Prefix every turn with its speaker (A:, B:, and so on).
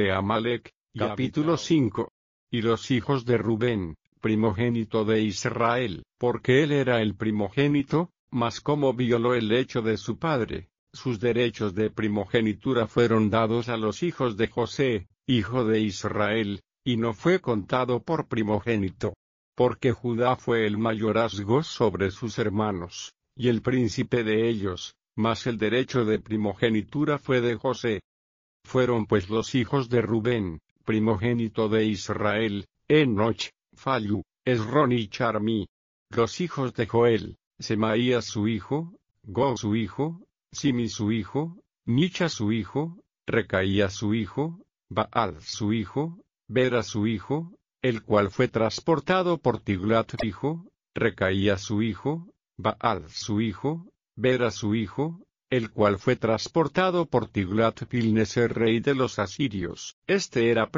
A: fue Amalec. Capítulo 5. Y los hijos de Rubén, primogénito de Israel, porque él era el primogénito, mas como violó el hecho de su padre, sus derechos de primogenitura fueron dados a los hijos de José, hijo de Israel, y no fue contado por primogénito. Porque Judá fue el mayorazgo sobre sus hermanos, y el príncipe de ellos, mas el derecho de primogenitura fue de José. Fueron pues los hijos de Rubén, primogénito de Israel, Enoch, Fallu, Esrón y Charmi. Los hijos de Joel, Semaías su hijo, Go su hijo, Simi su hijo, Micha su hijo, Recaía su hijo, Baal su hijo, Bera su hijo, el cual fue transportado por Tiglat hijo, Recaía su hijo, Baal su hijo, Bera su hijo, el cual fue transportado por Tiglat-Pilneser rey de los asirios. Este era